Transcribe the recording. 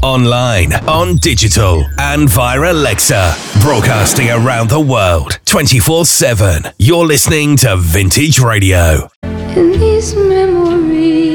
online, on digital, and via Alexa. Broadcasting around the world, 24/7. You're listening to Vintage Radio. In these memories